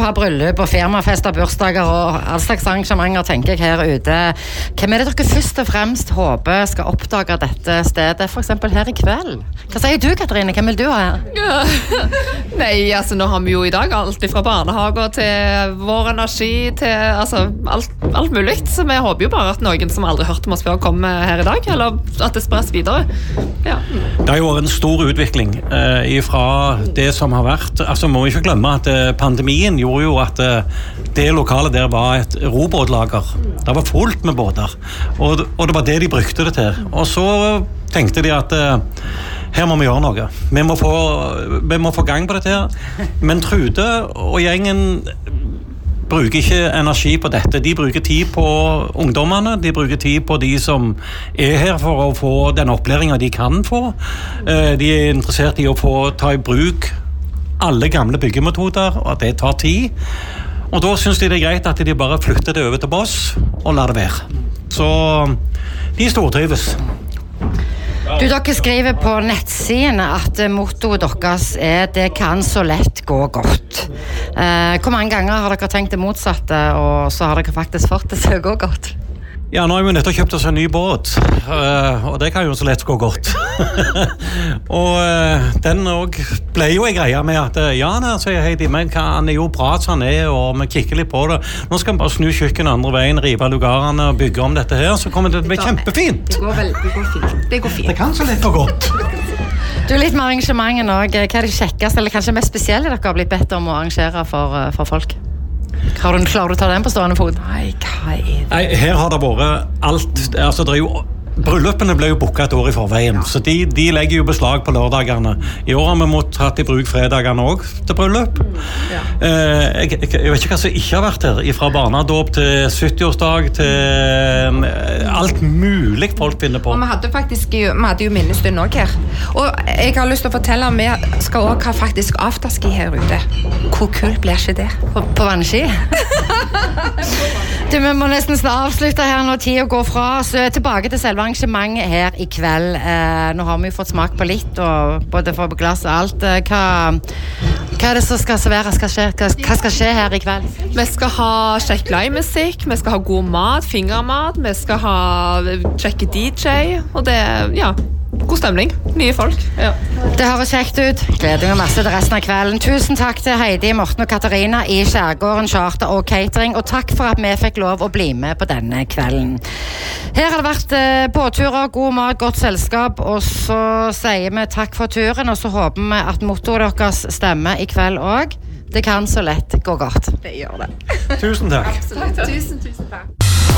du har bryllup og firmafester, bursdager og all slags arrangementer, tenker jeg her ute. Hvem det dere først og fremst håper skal oppdage dette stedet, for eksempel her i kveld? Hva sier du, Katrine? Hvem vil du ha her? Ja. Nei, altså nå har vi jo i dag alt fra barnehager til vår energi, til altså, alt mulig. Så vi håper jo bare at noen som aldri hørte om oss før kommer her i dag, eller at det spres videre. Ja. Det har jo vært en stor utvikling fra det som har vært. Altså må vi ikke glemme at pandemien gjorde jo at det lokalet der var et robåtlager. Det var fullt med båter, og det var det de brukte det til. Og så tenkte de at her må vi gjøre noe. Vi må få gang på dette her. Men Trude og gjengen bruker ikke energi på dette. De bruker tid på ungdommene, de bruker tid på de som her for å få den opplæringen de kan få. De interessert i å ta i bruk alle gamle byggemetoder, og det tar tid. Og da synes de det greit at de bare flytter det over til Boss og lar det være. Så de stortrives. Du, dere skriver på nettsidene at mottoet deres det kan så lett gå godt. Hvor mange ganger har dere tenkt det motsatte, og så har dere faktisk fått det til å gå godt? Ja, nå har vi nettopp kjøpt oss en ny båt, og det kan jo så lett gå godt. Og den ble jo en greie med at sier Heidi, men han jo bra som han og vi kikker litt på det. Nå skal vi bare snu kjøkken andre veien, rive lugarene og bygge om dette her, så kommer det til å bli kjempefint. Det går fint. Det kan så lett gå godt. Du, litt med arrangementen også. Hva det kjekkeste, eller kanskje mest spesielle dere har blitt bedt om å arrangere for folk? Klarer du å ta den på stående fot? Nei, hva det? Nei, her har det vært alt. Altså, det jo bryllupene ble jo booket et år i forveien, så de legger jo beslag på lørdagene. I år har vi måttet tatt i bruk fredagene også til bryllup. Jeg vet ikke hva som ikke har vært her, fra barnedåp til 70-årsdag til alt mulig folk finner på. Og vi hadde jo minnestund også her. Og jeg har lyst til å fortelle at vi skal også ha faktisk afterski her ute. Hvor kult blir ikke det? På vannski? Du, vi må nesten avslutte her når tiden går fra, så tilbake til selve arrangementet her i kveld. Nå har vi jo fått smak på litt, og både for glass og alt. Hva det som skal serveres? Hva skal skje her i kveld? Vi skal ha kjekk livemusikk, vi skal ha god mat, fingermat, vi skal ha kjekke DJ, og det, god stemning, nye folk. Ja. Det høres kjekt ut. Gleder meg masse til resten av kvelden. Tusen takk til Heidi, Morten og Katarina i Skjærgården Charter og Catering, og takk for at vi fikk lov å bli med på denne kvelden. Her har det vært båtturer, god mat, godt selskap, og så sier vi takk for turen, og så håper vi at mottoet deres stemmer i kveld også. Det kan så lett gå godt. Det gjør det. Tusen takk. Absolutt. Tusen takk.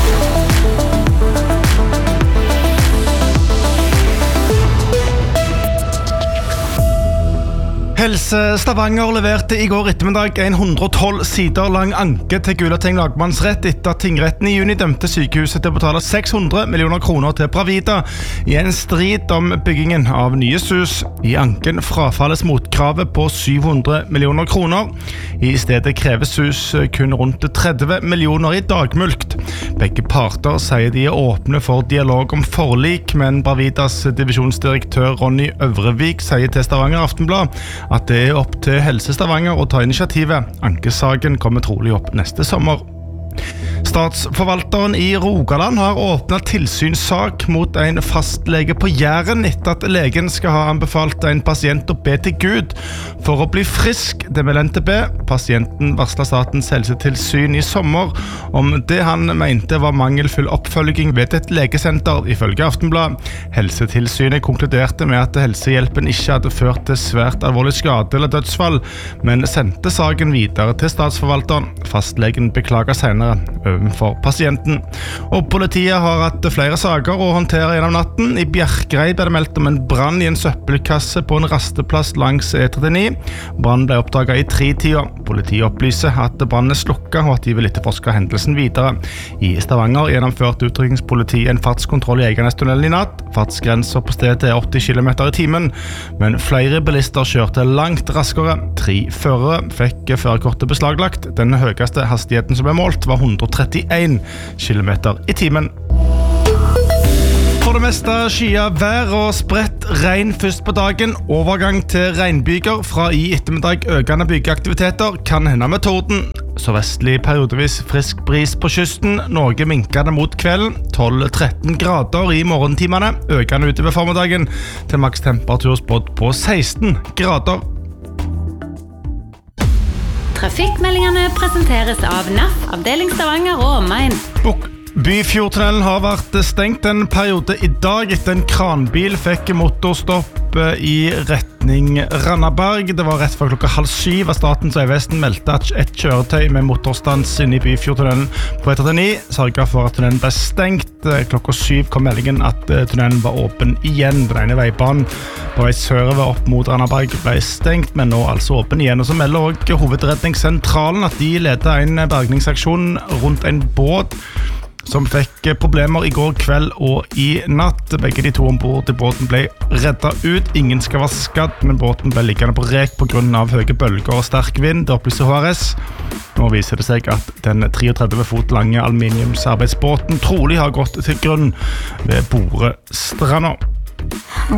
Helse Stavanger leverte i går ettermiddag en 112 sider lang anke til Gulating lagmannsrett etter at tingretten i juni dømte sykehuset til å betale 600 millioner kroner til Bravida i en strid om byggingen av nye SUS. I anken frafalles motkravet på 700 millioner kroner. I stedet krever SUS kun rundt 30 millioner i dagmulkt. Begge parter sier de åpne for dialog om forlik, men Bravidas divisjonsdirektør Ronny Øvrevik sier til Stavanger Aftenblad at det opp til Helse Stavanger å ta initiativet. Ankesaken kommer trolig opp neste sommer. Statsforvalteren i Rogaland har åpnet tilsynssak mot en fastlege på Jæren etter at legen skal ha anbefalt en pasient å be til Gud for å bli frisk. Det melder NTB. Pasienten varslet Statens helsetilsyn i sommer om det han mente var mangelfull oppfølging ved et legesenter, ifølge Aftenblad. Helsetilsynet konkluderte med at helsehjelpen ikke hadde ført til svært alvorlig skade eller dødsfall, men sendte saken videre til statsforvalteren. Fastlegen beklager senere overfor pasienten. Og politiet har hatt flere saker å håndtere gjennom natten. I Bjerkreim ble det meldt om en brann i en søppelkasse på en rasteplass langs E39. Brann ble oppdaget i 3-tida. Politiet opplyser at brannen slukket og at de vil etterforske hendelsen videre. I Stavanger gjennomførte utrykningspolitiet en fartskontroll i Eiganestunnelen i natt. Fartsgrensen på stedet 80 km i timen, men flere bilister kjørte langt raskere. 3 førere fikk førerkortet beslaglagt. Den høyeste hastigheten som ble målt var 131 km i timen. For det meste skia vær og spredt regn først på dagen. Overgang til regnbyger fra i ettermiddag økende byggeaktiviteter kan hende med torden. Så vestlig periodevis frisk bris på kysten, noe minkende mot kvelden. 12-13 grader i morgentimene, økende utover formiddagen til maks temperatur spådd på 16 grader. Trafikkmeldingene presenteres av NAF, avdeling Stavanger og omegn. Byfjordtunnelen har vært stengt en periode i dag etter en kranbil fikk motorstopp i retning Randaberg. Det var rett før 6:30 at Statens vegvesen meldte at et kjøretøy med motorstans inne i Byfjordtunnelen på E39 sørget for at tunnelen ble stengt. 7:00 kom meldingen at tunnelen var åpen igjen. Den ene veibanen på vei sørover opp mot Randaberg ble stengt, men nå altså åpen igjen. Og så melder også Hovedredningssentralen at de leder en bergningsaksjon rundt en båt som fikk problemer i går kveld og i natt. Begge de to ombord til båten ble reddet ut. Ingen skal være skadd, men båten ble liggende på rek på grunn av høye bølger og sterk vind. Det opplyser HRS. Nå viser det seg at den 33 fot lange aluminiumsarbeidsbåten trolig har gått til grunn ved Borestranda.